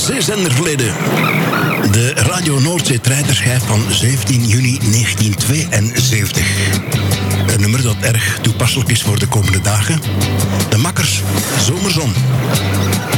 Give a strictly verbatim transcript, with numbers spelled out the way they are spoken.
Zeezender verleden. De Radio Noordzee treiterschijf van zeventien juni negentienhonderdtweeënzeventig. Een nummer dat erg toepasselijk is voor de komende dagen. De Makkers, Zomerzon.